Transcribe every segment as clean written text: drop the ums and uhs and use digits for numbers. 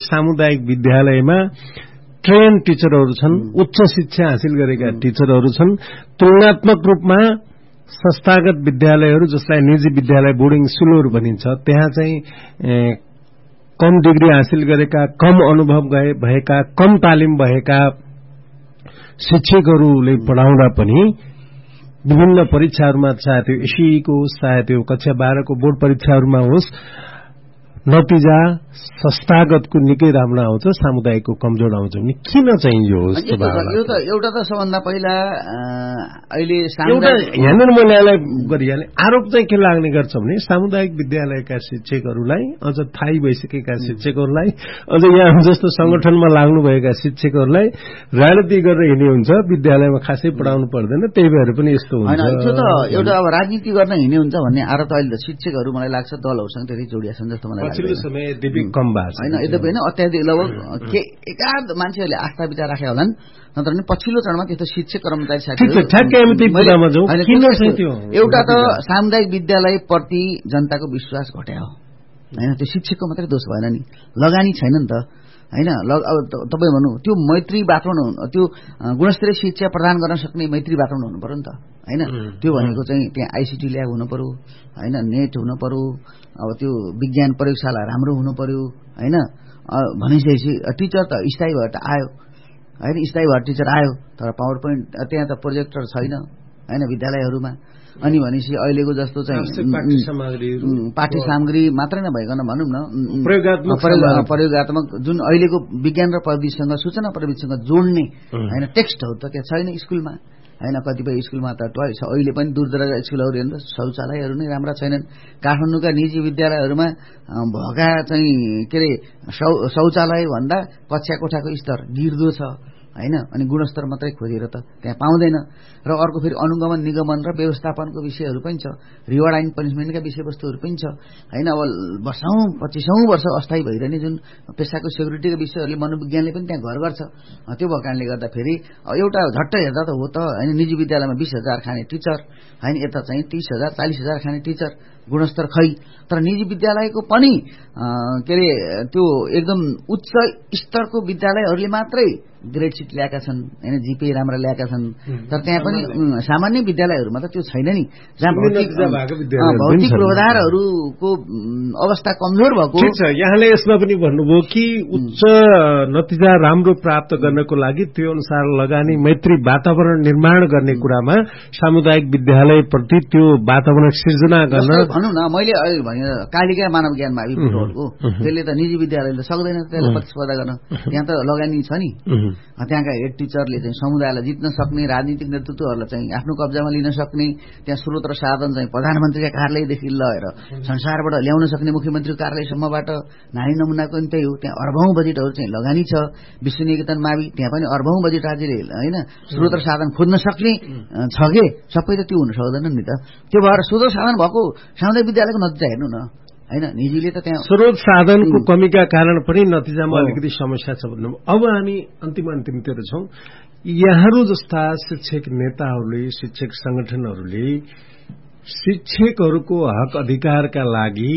सामुदायिक विद्यालयमा ट्रेन टिचरहरू छन्, उच्च शिक्षा हासिल गरेका टिचरहरू छन्। तुलनात्मक रूपमा संस्थागत विद्यालयहरू जसलाई निजी विद्यालय बोर्डिङ स्कुलहरू भनिन्छ त्यहाँ चाहिँ कम डिग्री हासिल गरेका, कम अनुभव भएका, कम तालिम भएका शिक्षकहरूले पढाउँदा पनि विभिन्न परीक्षाहरूमा चाहे त्यो एसईको होस् चाहे त्यो कक्षा 12 को बोर्ड परीक्षाहरूमा होस् नतिजा संस्थागतको निकै राम्रो आउँछ, सामुदायिकको कमजोर आउँछ भने किन चाहिँ यो होस्? एउटा त सबभन्दा पहिला अहिले यहाँनिर म न्यायालय गरिहालेँ। आरोप चाहिँ के लाग्ने गर्छ भने सामुदायिक विद्यालयका शिक्षकहरूलाई अझ थाहै भइसकेका शिक्षकहरूलाई अझ यहाँ जस्तो संगठनमा लाग्नुभएका शिक्षकहरूलाई राजनीति गरेर हिँड्ने हुन्छ, विद्यालयमा खासै पढाउनु पर्दैन, त्यही भएर पनि यस्तो हुन्छ। त्यो त एउटा अब राजनीति गर्न हिँड्ने हुन्छ भन्ने आरोप अहिले त शिक्षकहरू मलाई लाग्छ दलहरूसँग त्यति जोडिया छन् जस्तो मलाई लाग्छ। पछिल्लो समय यद्यपि कम भएको होइन, यद्यपि होइन अत्याधिक लगभग एकाध मान्छेहरूले आस्था विचार राखेका होलान्, नत्र पनि पछिल्लो चरणमा त्यस्तो शिक्षक कर्मचारी एउटा त सामुदायिक विद्यालय प्रति जनताको विश्वास घट्या हो होइन, त्यो शिक्षकको मात्रै दोष भएन नि, लगानी छैन नि त होइन। अब तपाईँ भन्नु त्यो मैत्री वातावरण, त्यो गुणस्तरीय शिक्षा प्रदान गर्न सक्ने मैत्री वातावरण हुनु पर्यो नि त होइन। त्यो भनेको चाहिँ त्यहाँ आइसिटी ल्याब हुनु पर्यो होइन, नेट हुनु पर्यो, अब त्यो विज्ञान प्रयोगशाला राम्रो हुनु पर्यो होइन। भनिसकेपछि टिचर त स्थायी भएर त आयो होइन, स्थायी भएर टिचर आयो, तर पावर पोइन्ट त्यहाँ त प्रोजेक्टर छैन होइन विद्यालयहरूमा। अनि भनेपछि अहिलेको जस्तो चाहिँ पाठ्य सामग्री मात्रै नभइकन भनौँ न प्रयोगात्मक जुन अहिलेको विज्ञान र प्रविधिसँग सूचना प्रविधिसँग जोड्ने होइन टेक्स्टहरू त त्यहाँ छैन स्कुलमा होइन। कतिपय स्कुलमा त अहिले पनि दूरदराज स्कुलहरू हेर्नु शौचालयहरू नै राम्रा छैनन्। काठमाडौँका निजी विद्यालयहरूमा भएका चाहिँ के अरे शौचालय भन्दा कक्षा कोठाको स्तर गिर्दो छ होइन। अनि गुणस्तर मात्रै खोजेर त त्यहाँ पाउँदैन। र अर्को फेरि अनुगमन निगमन र व्यवस्थापनको विषयहरू पनि छ, रिवार्ड एन्ड पनिसमेन्टका विषयवस्तुहरू पनि छ होइन। अब वर्षौं 25औं वर्ष अस्थायी भइरहने जुन पेसाको सेक्युरिटीको विषयहरूले मनोविज्ञानले पनि त्यहाँ घर गर्छ। त्यो भएको कारणले गर्दा फेरि एउटा झट्टै हेर्दा त हो त होइन, निजी विद्यालयमा 20,000 खाने टिचर होइन, यता चाहिँ 30,000 40,000 खाने टिचर, गुणस्तर खै। तर निजी विद्यालयको पनि के अरे त्यो एकदम उच्च स्तरको विद्यालयहरूले मात्रै ग्रेड सिट ल्याएका छन् होइन, जिपे राम्रा ल्याएका छन्। तर त्यहाँ पनि सामान्य विद्यालयहरूमा त त्यो छैन नि, जहाँ भौतिक पूर्वाधारहरूको अवस्था कमजोर भएको। ठिक छ, यहाँले यसमा पनि भन्नुभयो कि उच्च नतिजा राम्रो प्राप्त गर्नको लागि त्यो अनुसार लगानी मैत्री वातावरण निर्माण गर्ने कुरामा सामुदायिक विद्यालयप्रति त्यो वातावरण सिर्जना गर्न भनौँ न। मैले अहिले भने कालिका मानव ज्ञान मावि पुटोलको त्यसले त निजी विद्यालयले सक्दैन त्यसलाई प्रतिस्पर्धा गर्न, त्यहाँ त लगानी छ नि। त्यहाँका हेड टिचरले चाहिँ समुदायलाई जित्न सक्ने, राजनीतिक नेतृत्वहरूलाई चाहिँ आफ्नो कब्जामा लिन सक्ने, त्यहाँ स्रोत र साधन चाहिँ प्रधानमन्त्रीका कार्यालयदेखि लिएर संसारबाट ल्याउन सक्ने मुख्यमन्त्रीको कार्यालयसम्मबाट नानी नमुनाको पनि त्यही हो। त्यहाँ अर्बौं बजेटहरू चाहिँ लगानी छ। विश्वनिकेतन मावि त्यहाँ पनि अर्बौं बजेट राज्यले होइन स्रोत र साधन खोज्न सक्ने छ के, सबै त त्यो हुन सक्दैन नि त। त्यो भएर स्रोत र साधन भएको सामुदायिक विद्यालयको नतिजा हेर्नु न होइन, निजीले त त्यहाँ स्रोत साधनको कमीका कारण पनि नतिजामा अलिकति समस्या छ भन्नु। अब हामी अन्तिमतिर छौं। यहाँहरू जस्ता शिक्षक नेताहरूले, शिक्षक संगठनहरूले शिक्षकहरूको हक अधिकारका लागि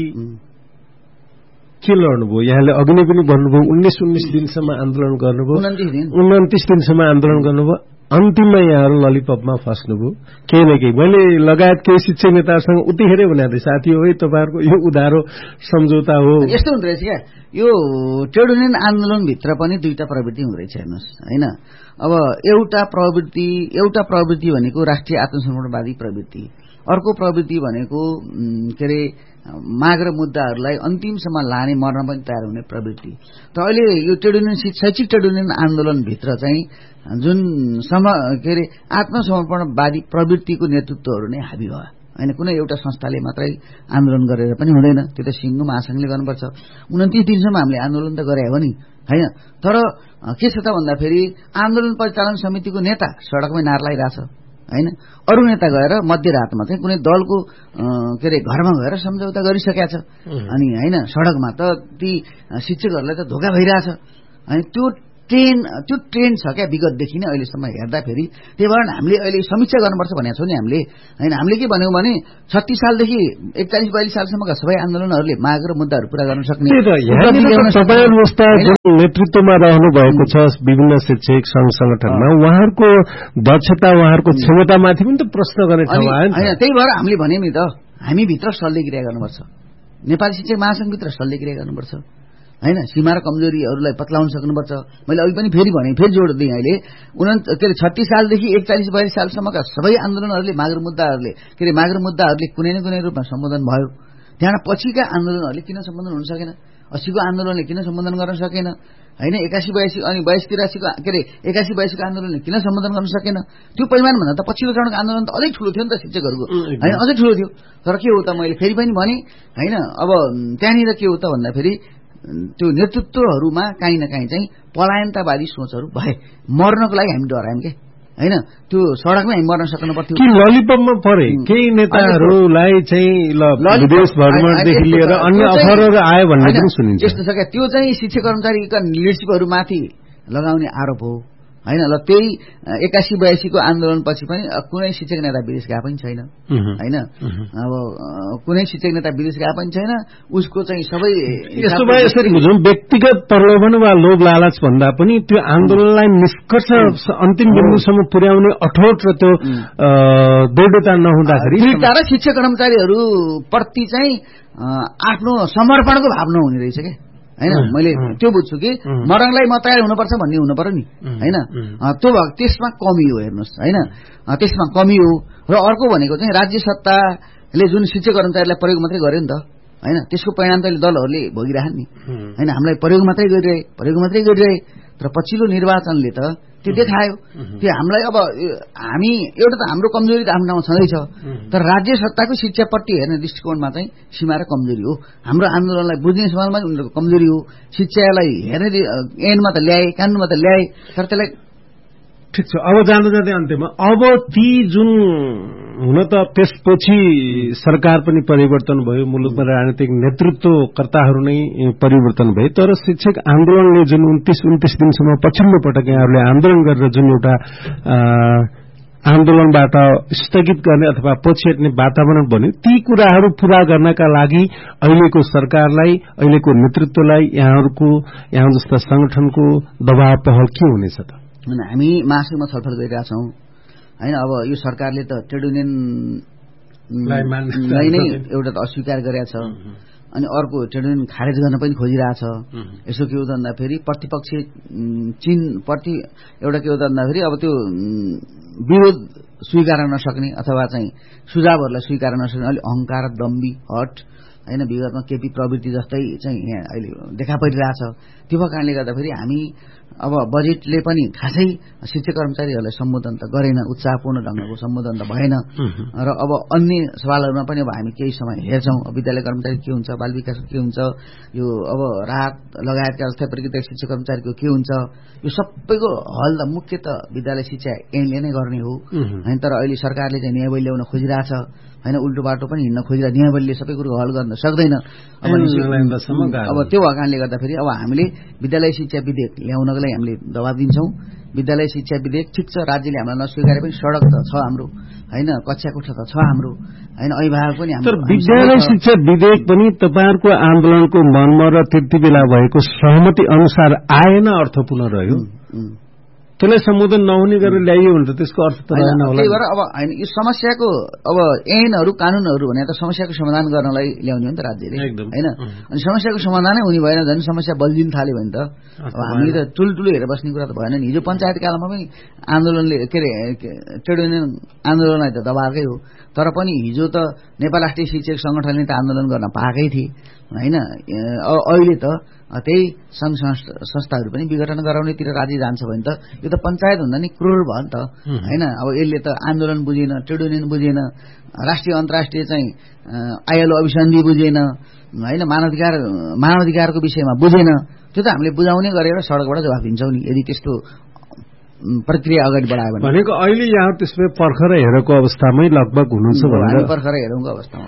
के लड्नुभयो? यहाँले अघि नै पनि भन्नुभयो 19 दिनसम्म आन्दोलन गर्नुभयो, 29 दिनसम्म आन्दोलन गर्नुभयो, अन्तिममा यहाँहरू ललिपपमा फस्नुभयो केही न केही। मैले लगायत केही शिक्षक नेताहरूसँग उतिखेरै भनेको थिएँ, साथी हो है तपाईँहरूको यो उधारो सम्झौता हो। यस्तो हुँदो रहेछ क्या, यो ट्रेड युनियन आन्दोलनभित्र पनि दुईटा प्रवृत्ति हुँदो रहेछ हेर्नुहोस् होइन। अब एउटा प्रवृत्ति भनेको राष्ट्रिय आत्मसमर्पणवादी प्रवृत्ति, अर्को प्रवृत्ति भनेको के अरे माग र मुद्दाहरूलाई अन्तिमसम्म लाने, मर्न पनि तयार हुने प्रवृत्ति। त अहिले यो ट्रेड युनियन शैक्षिक ट्रेड युनियन आन्दोलनभित्र चाहिँ जुन के अरे आत्मसमर्पणवादी प्रवृत्तिको नेतृत्वहरू नै हाबी भयो होइन। कुनै एउटा संस्थाले मात्रै आन्दोलन गरेर पनि हुँदैन, त्यो त सिङ्गो महासंघले गर्नुपर्छ। 29 दिनसम्म हामीले आन्दोलन त गरे हो नि होइन। तर के छ त भन्दाखेरि आन्दोलन परिचालन समितिको नेता सडकमै नारा लगाइरहेछ होइन, अरू नेता गएर मध्यरातमा चाहिँ कुनै दलको के अरे घरमा गएर सम्झौता गरिसकेका छ अनि होइन, सडकमा त ती शिक्षकहरूलाई त धोका भइरहेछ अनि त्यो त्यो ट्रेन्ड छ क्या विगतदेखि नै अहिलेसम्म हेर्दाखेरि। त्यही भएर हामीले अहिले समीक्षा गर्नुपर्छ भनेको छौँ नि हामीले होइन। हामीले के भन्यौँ भने 36 सालदेखि 41-42 सालसम्मका सबै आन्दोलनहरूले माग र मुद्दाहरू पूरा गर्न सक्ने नेतृत्वमा रहनु भएको छ विभिन्न शैक्षिक संघ संगठनमा, उहाँहरूको दक्षता उहाँहरूको क्षमतामाथि पनि त प्रश्न गर्ने ठाउँ आयो होइन। त्यही भएर हामीले भन्यौँ नि त, हामीभित्र शल्यक्रिया गर्नुपर्छ, नेपाली शिक्षक महासंघभित्र शल्यक्रिया गर्नुपर्छ होइन। सीमा र कमजोरीहरूलाई पत्लाउन सक्नुपर्छ। मैले अघि पनि फेरि भने, फेरि जोड दिएँ अहिले 36 सालदेखि 41-42 सालसम्मका सबै आन्दोलनहरूले माग र मुद्दाहरूले कुनै न कुनै रूपमा सम्बोधन भयो। त्यहाँ पछिका आन्दोलनहरूले किन सम्बोधन हुन सकेन, 80को आन्दोलनले किन सम्बोधन गर्न सकेन होइन, 81-82 अनि 82-83 के अरे 81-82को आन्दोलनले किन सम्बोधन गर्न सकेन। त्यो परिमाणभन्दा त पछिल्लो चरणको आन्दोलन त अलिक ठुलो थियो नि त शिक्षकहरूको होइन, अझै ठुलो थियो। तर के हो त, मैले फेरि पनि भने होइन, अब त्यहाँनिर के हो त भन्दाखेरि त्यो नेतृत्वहरूमा काहीँ न काहीँ चाहिँ पलायनतावादी सोचहरू भए। मर्नको लागि हामी डरायौँ के होइन, त्यो सडकमै हामी मर्न सक्नु पर्थ्यो कि ललिपपमा परे केही नेताहरूलाई चाहिँ विदेश भ्रमणदेखि लिएर अन्य अफरहरू आयो भन्ने पनि सुनिन्छ। यस्तो छ क्या, त्यो चाहिँ शिक्षक कर्मचारीका लिडरसिपहरूमाथि लगाउने आरोप हो होइन। ल त्यही 81-82को आन्दोलनपछि पनि कुनै शिक्षक नेता विदेश गए पनि छैन होइन। अब कुनै शिक्षक नेता विदेश गए पनि छैन। उसको चाहिँ सबै यस्तो भए यसरी बुझौँ, व्यक्तिगत प्रलोभन वा लोभ लालच भन्दा पनि त्यो आन्दोलनलाई निष्कर्ष अन्तिम बिन्दुसम्म पुर्याउने अठोट र त्यो दृढता नहुँदाखेरि र शिक्षक कर्मचारीहरू प्रति चाहिँ आफ्नो समर्पणको भावना हुने रहेछ क्या होइन। मैले त्यो बुझ्छु कि मरणलाई म तयार हुनुपर्छ भन्ने हुनु पर्यो नि होइन। त्यो त्यसमा कमी हो हेर्नुहोस् होइन, त्यसमा कमी हो। र अर्को भनेको चाहिँ राज्य सत्ताले जुन शिक्षक कर्मचारीलाई प्रयोग मात्रै गर्यो नि त होइन, त्यसको परिणाम त दलहरूले भोगिरहन् नि होइन। हामीलाई प्रयोग मात्रै गरिरहे तर पछिल्लो निर्वाचनले त त्यो देखायो। त्यो हामीलाई अब हामी एउटा त हाम्रो कमजोरी त आफ्नो ठाउँमा छँदैछ, तर राज्य सत्ताको शिक्षाप्रति हेर्ने दृष्टिकोणमा चाहिँ सीमा र कमजोरी हो। हाम्रो आन्दोलनलाई बुझ्ने समाजमा उनीहरूको कमजोरी हो। शिक्षालाई हेर्ने ऐनमा त ल्याए, कानुनमा त ल्याए, तर त्यसलाई ठिक छ। अब जाँदा जाँदै अन्त्यमा अब ती जुन हुन त त्यसपछि सरकार पनि परिवर्तन भयो, मुलुकमा राजनीतिक नेतृत्वकर्ताहरू नै परिवर्तन भए, तर शिक्षक आन्दोलनले जुन 29 दिनसम्म पछिल्लो पटक यहाँहरूले आन्दोलन गरेर जुन एउटा आन्दोलनबाट स्थगित गर्ने अथवा पछि हट्ने वातावरण बन्यो, ती कुराहरू पूरा गर्नका लागि अहिलेको सरकारलाई, अहिलेको नेतृत्वलाई, यहाँ जस्ता संगठनको दबाव पहल के हुनेछ त? हामी महासंघमा छलफल गरिरहेछौँ होइन। अब यो सरकारले त ट्रेड युनियनलाई नै एउटा त अस्वीकार गरेछ, अनि अर्को ट्रेड युनियन खारेज गर्न पनि खोजिरहेछ। यसो के हो त भन्दाखेरि प्रतिपक्ष चीनप्रति एउटा के हो त भन्दाखेरि अब त्यो विरोध स्वीकार नसक्ने अथवा चाहिँ सुझावहरूलाई स्वीकार नसक्ने अलिक अहङ्कार, दम्बी, हट होइन, विगतमा केपी प्रवृत्ति जस्तै चाहिँ यहाँ अहिले देखा परिरहेछ। त्यो कारणले गर्दाखेरि हामी अब बजेटले पनि खासै शिक्षक कर्मचारीहरूलाई सम्बोधन त गरेन, उत्साहपूर्ण ढङ्गको सम्बोधन त भएन। र अब अन्य सवालहरूमा पनि अब हामी केही समय हेर्छौँ, विद्यालय कर्मचारी के हुन्छ, बाल विकास के हुन्छ, यो अब राहत लगायतका अवस्था प्रकृतिक शिक्षक कर्मचारीको के हुन्छ, यो सबैको हल त मुख्य त विद्यालय शिक्षा ऐनले नै गर्ने हो होइन। तर अहिले सरकारले चाहिँ नियमावली ल्याउन खोजिरहेछ होइन, उल्टो बाटो पनि हिँड्न खोजिरहेको, नियमावलीले सबै कुरो हल गर्न सक्दैन। अब त्यो कारणले गर्दाखेरि अब हामीले विद्यालय शिक्षा विधेयक ल्याउनको लागि हामीले दबाब दिन्छौँ। विद्यालय शिक्षा विधेयक ठिक छ, राज्यले हामीलाई नस्वीकारे पनि सडक त छ हाम्रो होइन, कक्षा कोठा त छ हाम्रो होइन, अभिभावक पनि हाम्रो। विद्यालय शिक्षा विधेयक पनि तपाईँहरूको आन्दोलनको मर्म र त्यति बेला भएको सहमति अनुसार आएन, अर्थपूर्ण रह्यो। त्यसलाई सम्बोधन नहुने गरेर ल्याइयो भने त त्यसको अर्थ त रहेन होला। त्यही भएर अब होइन, यो समस्याको अब ऐनहरू कानुनहरू भने त समस्याको समाधान गर्नलाई ल्याउने हो नि त राज्यले होइन। अनि समस्याको समाधानै हुने भएन, झन् समस्या बल्झिन थाल्यो भने त अब हामीले त ठुल्ठुलो हेरेर बस्ने कुरा त भएन नि। हिजो पञ्चायत कालमा पनि आन्दोलनले के अरे ट्रेड युनियन आन्दोलनलाई त दबाएकै हो, तर पनि हिजो त नेपाल राष्ट्रिय शिक्षक संगठनले त आन्दोलन गर्न पाएकै थिए होइन। अहिले त त्यही संघ संस्थाहरू पनि विघटन गराउनेतिर राज्य जान्छ भने त यो त पञ्चायत भन्दा नि क्रूर भयो नि त होइन। अब यसले त आन्दोलन बुझेन, ट्रेड युनियन बुझेन, राष्ट्रिय अन्तर्राष्ट्रिय चाहिँ ILO अभिसन्धि बुझेन होइन, मानवाधिकारको विषयमा बुझेन। त्यो त हामीले बुझाउने गरेर सडकबाट जवाफ दिन्छौँ नि यदि त्यस्तो प्रक्रिया अगाडि बढायो भने। भनेको अहिले यहाँ त्यसमा पर्खर हेरेको अवस्थामै लगभग हुनुहुन्छ भनेर। पर्खर हेरौँको अवस्थामा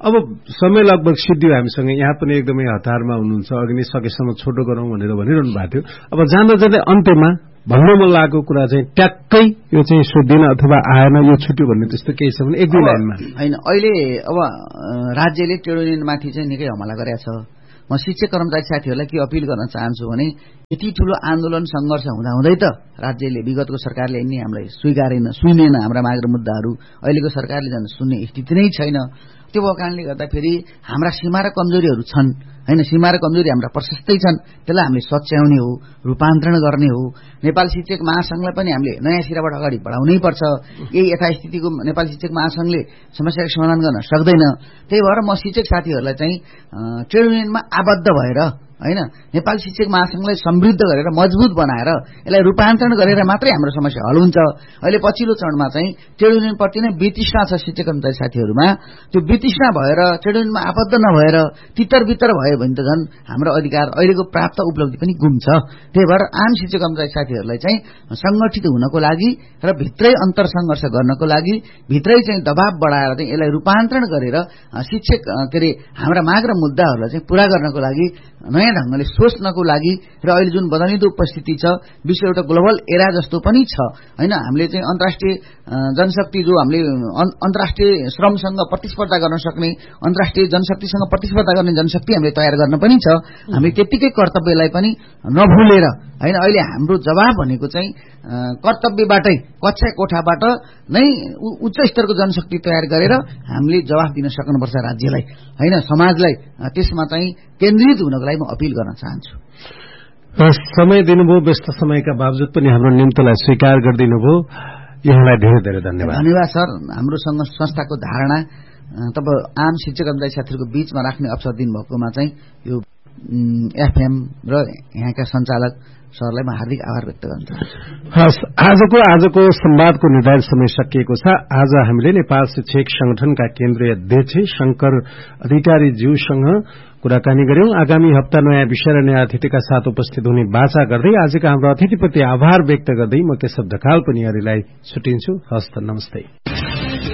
अब समय लगभग सिद्धियो हामीसँग। यहाँ पनि एकदमै हतारमा हुनुहुन्छ, अघि नै सकेसम्म छोटो गरौँ भनेर भनिरहनु भएको थियो। अब जाँदा जाँदै अन्त्यमा भन्न मन लागेको कुरा चाहिँ ट्याक्कै यो चाहिँ सोधिन अथवा आएन यो छुट्यो भन्ने त्यस्तो केही छ भने एक दुई लाइनमा होइन। अहिले अब राज्यले ट्रेड युनियनमाथि चाहिँ निकै हमला गरेको छ। म शिक्षक कर्मचारी साथीहरूलाई के अपिल गर्न चाहन्छु भने यति ठूलो आन्दोलन संघर्ष हुँदाहुँदै त राज्यले विगतको सरकारले नि हामीलाई सुनेन हाम्रा माग र मुद्दाहरू। अहिलेको सरकारले झन् सुन्ने स्थिति नै छैन। त्यो भएको कारणले गर्दाखेरि हाम्रा सीमा र कमजोरीहरू छन् हैन। सीमा र कमजोरी हाम्रा प्रशस्तै छन्, त्यसलाई हामीले सच्याउने हो, रूपान्तरण गर्ने हो। नेपाल शिक्षक महासंघलाई पनि हामीले नयाँ सिराबाट अगाडि बढाउनै पर्छ। यही यथास्थितिको नेपाल शिक्षक महासंघले समस्याको समाधान गर्न सक्दैन। त्यही भएर म शिक्षक साथीहरूलाई चाहिँ ट्रेड युनियनमा आबद्ध भएर हैन नेपाल शिक्षक महासंघलाई समृद्ध गरेर मजबुत बनाएर यसलाई रूपान्तरण गरेर मात्रै हाम्रो समस्या हल हुन्छ। अहिले पछिल्लो चरणमा चाहिँ ट्रेड युनियनप्रति नै वितृष्णा छ शिक्षक कर्मचारी साथीहरूमा। त्यो वितृष्णा भएर ट्रेड युनियनमा आबद्ध नभएर तितर बितर भयो भने त झन् हाम्रो अधिकार अहिलेको प्राप्त उपलब्धि पनि गुम्छ। त्यही भएर आम शिक्षक कर्मचारी साथीहरूलाई चाहिँ संगठित हुनको लागि र भित्रै अन्तर संघर्ष गर्नको लागि भित्रै चाहिँ दबाव बढाएर चाहिँ यसलाई रूपान्तरण गरेर शिक्षक के अरे हाम्रा माग र मुद्दाहरूलाई चाहिँ पूरा गर्नको लागि नयाँ ढंगले सोच्नको लागि र अहिले जुन बदलिँदो उपस्थिति छ विश्व एउटा ग्लोबल एरा जस्तो पनि छ हैन। हामीले चाहिँ अन्तर्राष्ट्रिय जनशक्ति जो हामीले अन्तर्राष्ट्रिय श्रमसँग प्रतिस्पर्धा गर्न सक्ने अन्तर्राष्ट्रिय जनशक्तिसँग प्रतिस्पर्धा गर्ने जनशक्ति हामीले तयार गर्न पनि छ। हामी त्यतिकै कर्तव्यलाई पनि नभुलेर हैन अहिले हाम्रो जवाब भनेको चाहिँ कर्तव्यबाटै कक्षा कोठाबाट नै उच्च स्तरको जनशक्ति तयार गरेर हामीले जवाब दिन सक्नुपर्छ राज्यलाई हैन, समाजलाई। त्यसमा चाहिँ केन्द्रित हुनको लागि म अपिल गर्न चाहन्छु। समय दिनुभयो, व्यस्त समयका बावजुद पनि हाम्रो निम्तोलाई स्वीकार गरिदिनुभयो, यहाँलाई धेरै धेरै धन्यवाद। धन्यवाद सर। हाम्रो संस्थाको धारणा तब आम शिक्षक कर्मचारी साथीहरूको बीचमा राख्ने अवसर दिनुभएकोमा चाहिँ यो एफएम र यहाँका सञ्चालक सरलाई म हार्दिक आभार व्यक्त गर्न चाहन्छु। हस्, आजको संवादको निर्धारित समय सकिएको छ। आज हामीले नेपाल शिक्षक संगठनका केन्द्रीय अध्यक्ष शंकर अधिकारीज्यूसँग कुराकानी गर्यौं। आगामी हप्ता नयाँ विषय र नयाँ अतिथिका साथ उपस्थित हुने बाचा गर्दै आजका हाम्रो अतिथिप्रति आभार व्यक्त गर्दै म केशव ढकाल पनि यहाँलाई छुटिन्छु। हस्त, नमस्ते।